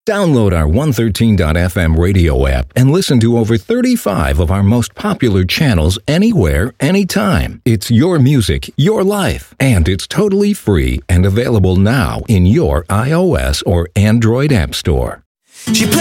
Download our 113.fm radio app and listen to over 35 of our most popular channels anywhere, anytime. It's your music, your life, and it's totally free and available now in your iOS or Android app store. She